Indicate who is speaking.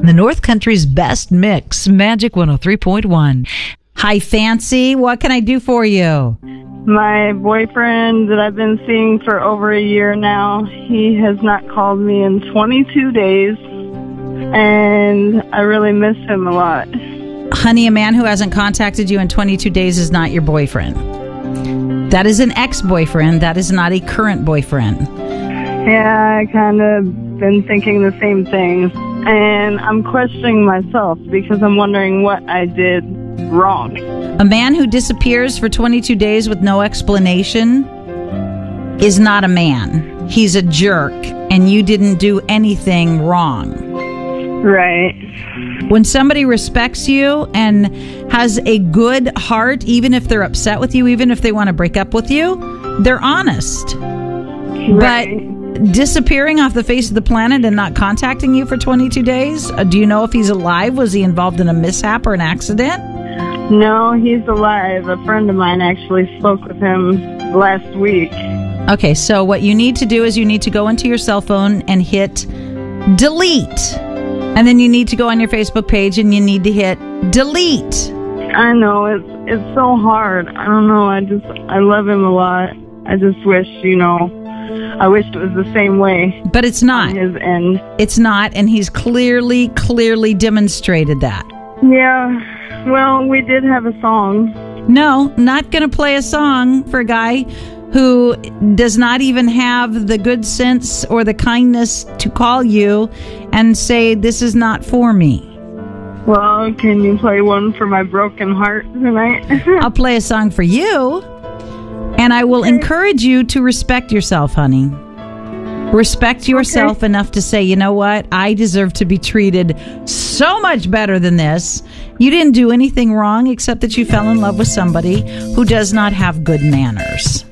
Speaker 1: The North Country's best mix, Magic 103.1. Hi, Fancy. What can I do for you?
Speaker 2: My boyfriend that I've been seeing for over a year now, he has not called me in 22 days, and I really miss him a lot.
Speaker 1: Honey, a man who hasn't contacted you in 22 days is not your boyfriend. That is an ex-boyfriend. That is not a current boyfriend.
Speaker 2: Yeah, I kind of been thinking the same thing, and I'm questioning myself because I'm wondering what I did wrong.
Speaker 1: A man who disappears for 22 days with no explanation is not a man. He's a jerk, and you didn't do anything wrong.
Speaker 2: Right.
Speaker 1: When somebody respects you and has a good heart, even if they're upset with you, even if they want to break up with you, they're honest.
Speaker 2: Right.
Speaker 1: But disappearing off the face of the planet and not contacting you for 22 days, do you know if he's alive? Was he involved in a mishap or an accident?
Speaker 2: No, he's alive. A friend of mine actually spoke with him last week.
Speaker 1: Okay, so what you need to do is you need to go into your cell phone and hit delete. And then you need to go on your Facebook page and you need to hit delete.
Speaker 2: I know, it's so hard. I don't know, I love him a lot. I just wish, I wish it was the same way.
Speaker 1: But it's not.
Speaker 2: On his end.
Speaker 1: It's not, and he's clearly demonstrated that.
Speaker 2: Yeah. Well, we did have a song.
Speaker 1: No, not going to play a song for a guy who does not even have the good sense or the kindness to call you and say, this is not for me.
Speaker 2: Well, can you play one for my broken heart tonight?
Speaker 1: I'll play a song for you, and I will encourage you to respect yourself, honey. Respect yourself enough to say, you know what? I deserve to be treated so much better than this. You didn't do anything wrong except that you fell in love with somebody who does not have good manners.